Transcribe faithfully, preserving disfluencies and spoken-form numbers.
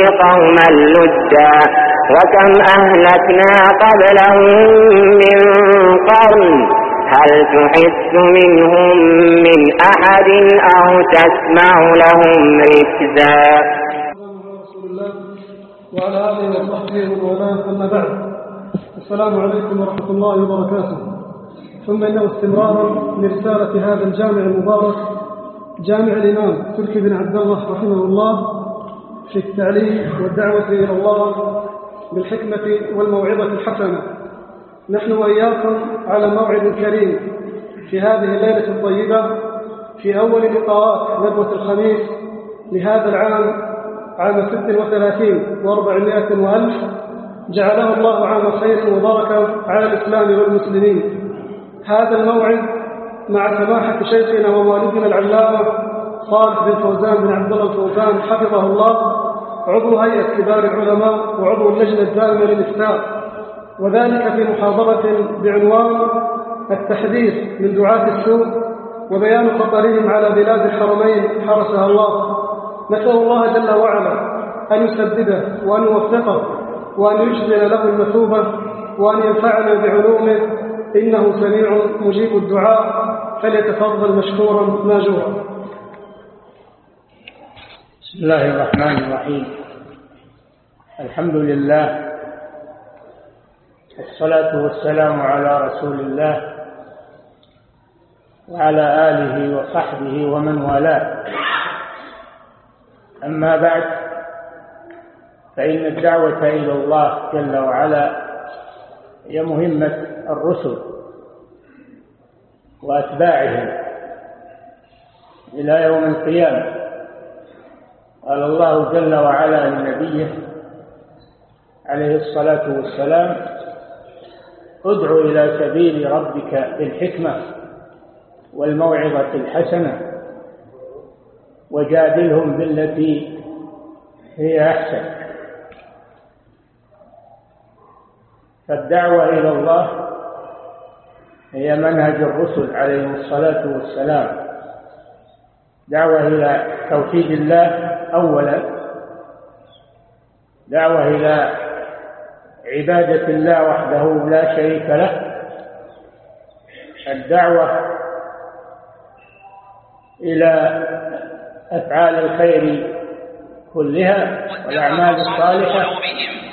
قوما لدا وكم أهلكنا قبلهم من قرن هل تحس منهم من أحد أو تسمع لهم ركزا. وعلى آله وصحبه ومن أما بعد. السلام عليكم ورحمة الله وبركاته. ثم إنه استمرارا لرسالة هذا الجامع المبارك جامع الإمام تركي بن عبد الله رحمه الله في التعليم والدعوة إلى الله بالحكمة والموعظة الحسنة. نحن وإياكم على موعد كريم في هذه الليلة الطيبة في أول لقاءات ندوة الخميس لهذا العام عام ست وثلاثين وأربعمائة وألف جعله الله عام خير وبركة على الإسلام والمسلمين. هذا الموعد مع سماحة شيخنا ووالدنا العلامة صالح بن فوزان بن عبد الله الفوزان حفظه الله عضو هيئة كبار العلماء وعضو اللجنة الدائمة للإفتاء، وذلك في محاضرة بعنوان التحذير من دعاة السوء وبيان خطرهم على بلاد الحرمين حرسها الله. نسأل الله جل وعلا أن يسدده وأن يوفقه وأن يجزل له المثوبة وأن ينفعنا بعلومه إنه سميع مجيب الدعاء، فليتفضل مشكورا ماجورا. بسم الله الرحمن الرحيم. الحمد لله والصلاة والسلام على رسول الله وعلى آله وصحبه ومن والاه. أما بعد، فإن الدعوة إلى الله جل وعلا هي مهمة الرسل وأتباعهم إلى يوم القيامة. قال الله جل وعلا لنبيه عليه الصلاة والسلام: ادع إلى سبيل ربك بالحكمة والموعظة الحسنة وجادلهم بالتي هي أحسن. فالدعوة إلى الله هي منهج الرسل عليهم الصلاة والسلام، دعوة إلى توحيد الله أولا، دعوة إلى عبادة الله وحده لا شريك له، الدعوة إلى أفعال الخير كلها والأعمال الصالحة